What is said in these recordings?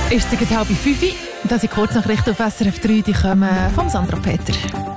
Ist es 4:30. Das sind Kurznachrichten auf SRF 3, die kommen von Sandra Peter.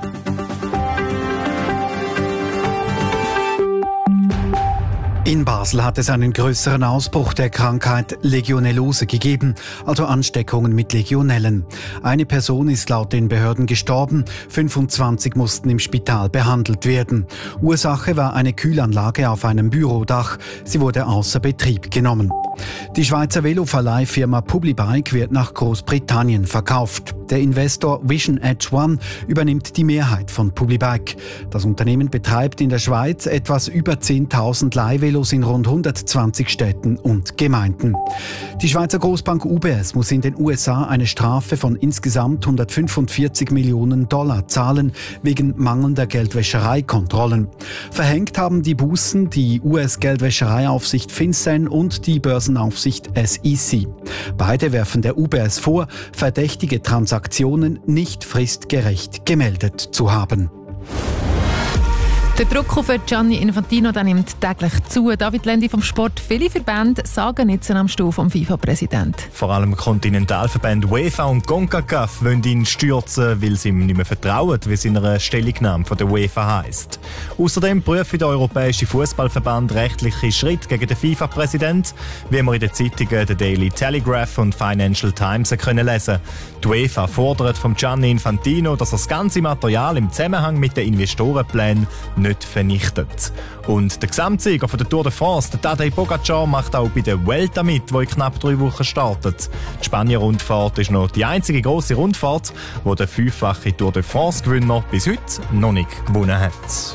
In Basel hat es einen größeren Ausbruch der Krankheit Legionellose gegeben, also Ansteckungen mit Legionellen. Eine Person ist laut den Behörden gestorben, 25 mussten im Spital behandelt werden. Ursache war eine Kühlanlage auf einem Bürodach. Sie wurde außer Betrieb genommen. Die Schweizer Veloverleihfirma Publibike wird nach Großbritannien verkauft. Der Investor Vision Edge One übernimmt die Mehrheit von Publibike. Das Unternehmen betreibt in der Schweiz etwas über 10.000 Leihvelos in rund 120 Städten und Gemeinden. Die Schweizer Großbank UBS muss in den USA eine Strafe von insgesamt $145 Millionen zahlen, wegen mangelnder Geldwäschereikontrollen. Verhängt haben die Bußen die US-Geldwäschereiaufsicht FinCEN und die Börsenaufsicht SEC. Beide werfen der UBS vor, verdächtige Transaktionen nicht fristgerecht gemeldet zu haben. Der Druck auf Gianni Infantino nimmt täglich zu. David Lendi vom Sport. Viele Verbände sagen jetzt am Stuhl vom FIFA-Präsident. Vor allem Kontinentalverbände UEFA und CONCACAF wollen ihn stürzen, weil sie ihm nicht mehr vertrauen, wie es in einer Stellungnahme von der UEFA heisst. Außerdem prüft der Europäische Fußballverband rechtliche Schritte gegen den FIFA-Präsident, wie wir in den Zeitungen der Daily Telegraph und Financial Times können lesen. Die UEFA fordert von Gianni Infantino, dass er das ganze Material im Zusammenhang mit den Investorenplänen nicht vernichtet. Und der Gesamtsieger von der Tour de France, der Tadej Pogacar, macht auch bei der Vuelta mit, die in knapp 3 Wochen startet. Die Spanier-Rundfahrt ist noch die einzige grosse Rundfahrt, die der 5-fache Tour de France-Gewinner bis heute noch nicht gewonnen hat.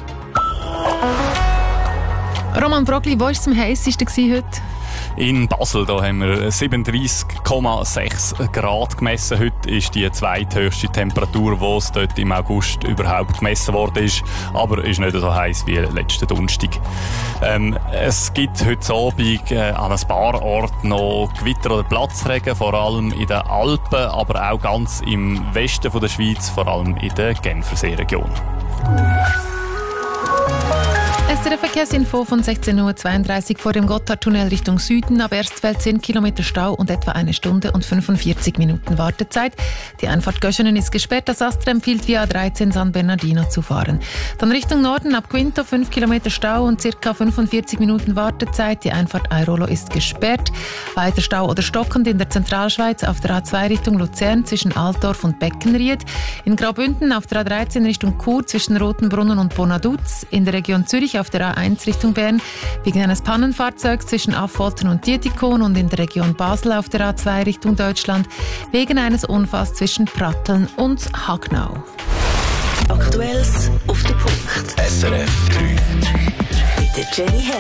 Roman Brogli, wo war es am heissesten heute? In Basel da haben wir 37,6 Grad gemessen. Heute ist die zweithöchste Temperatur, die es dort im August überhaupt gemessen worden ist. Aber ist nicht so heiß wie letzten Donnerstag. Es gibt heute Abend an ein paar Orten noch Gewitter oder Platzregen, vor allem in den Alpen, aber auch ganz im Westen von der Schweiz, vor allem in der Genferseeregion. SRF Verkehrsinfo von 16:32 Uhr vor dem Gotthardtunnel Richtung Süden. Ab Erstfeld 10 Kilometer Stau und etwa 1 Stunde und 45 Minuten Wartezeit. Die Einfahrt Göschenen ist gesperrt. Das Astra empfiehlt via A13 San Bernardino zu fahren. Dann Richtung Norden ab Quinto 5 Kilometer Stau und ca. 45 Minuten Wartezeit. Die Einfahrt Airolo ist gesperrt. Weiter Stau oder stockend in der Zentralschweiz auf der A2 Richtung Luzern zwischen Altdorf und Beckenried. In Graubünden auf der A13 Richtung Chur zwischen Rotenbrunnen und Bonaduz. In der Region Zürich auf der A1 Richtung Bern wegen eines Pannenfahrzeugs zwischen Affoltern und Dietikon und in der Region Basel auf der A2 Richtung Deutschland wegen eines Unfalls zwischen Pratteln und Hagnau. Aktuelles auf den Punkt. SRF 3. Mit der Jenny